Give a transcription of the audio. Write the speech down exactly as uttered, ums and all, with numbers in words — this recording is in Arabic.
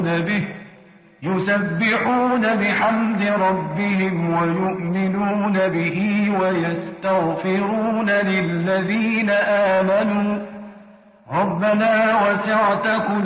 به يسبحون بحمد ربهم ويؤمنون به ويستغفرون للذين آمنوا ربنا وسعت كل